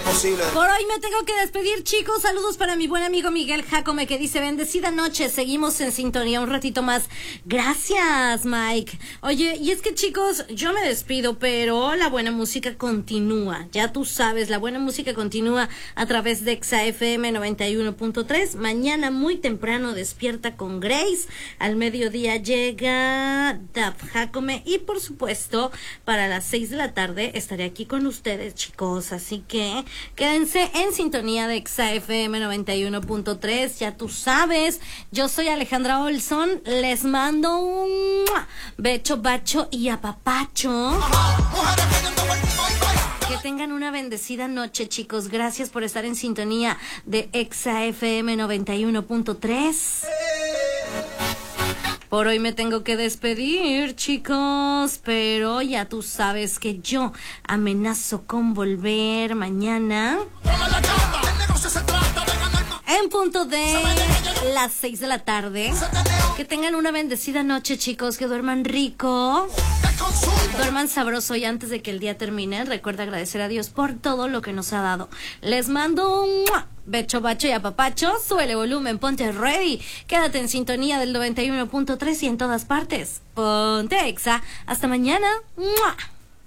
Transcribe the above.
posible. Por hoy me tengo que despedir, chicos. Saludos para mi buen amigo Miguel Jacome, que dice: bendecida noche, seguimos en sintonía un ratito más. Gracias, Mike. Oye, y es que, chicos, yo me despido, pero la buena música continúa. Ya tú sabes, la buena música continúa a través de Exa FM 91.3. Mañana muy temprano despierta con Grace. Al mediodía llega Daf Jacome. Y por supuesto, para las 6 de la tarde estaré aquí con ustedes, chicos. Así que quédense en sintonía de Exa FM 91.3. Ya tú sabes, yo soy Alejandra Olson. Les mando un becho, bacho y apapacho. Que tengan una bendecida noche, chicos. Gracias por estar en sintonía de Exa FM 91.3. Por hoy me tengo que despedir, chicos, pero ya tú sabes que yo amenazo con volver mañana en punto de las 6 de la tarde. Que tengan una bendecida noche, chicos, que duerman rico, duerman sabroso, y antes de que el día termine, recuerda agradecer a Dios por todo lo que nos ha dado. Les mando un becho, bacho y apapacho. Suele volumen, ponte ready. Quédate en sintonía del 91.3 y en todas partes. Ponte Exa. Hasta mañana. ¡Mua!